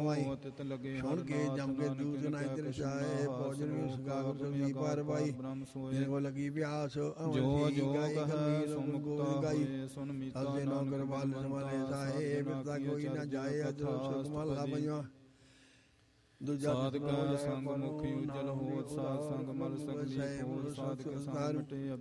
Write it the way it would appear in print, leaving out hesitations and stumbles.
ਕਮਾਈ ਤਿਤ ਲਗੇ ਸੁਣ ਕੇ ਜਮ ਕੇ ਦੂਤ ਨਾਇ ਤਿਰ ਚਾਹੇ ਭੋਜਨ ਵਿੱਚ ਸੁਗਾਗਰ ਸੁਗੀ ਪਾਰ ਪਾਈ ਜਿਨ ਕੋ ਲਗੀ ਪਿਆਸ ਜੋ ਜੋ ਕਹੈ ਸੋ ਮੁਕਤਾ ਹੋਏ ਸੁਨ ਮੀਤਾ ਅਸੇ ਨੌਕਰ ਬਾਲ ਸਮਾਲੇ ਸਾਹੇ ਬਿਰਤਾ ਕੋਈ ਨਾ ਜਾਏ ਅਜਰ ਸੁਖ ਮਹਲਾ ਪੰਜਵਾਂ ਦੂਜਾ ਸਾਧਕ ਸੰਗ ਮੁਖ ਉਜਲ ਹੋਤ ਸਾਧ ਸੰਗ ਮਲ ਸਗਲੀ ਹੋਤ ਸਾਧਕ ਸੰਗ ਮਿਟੇ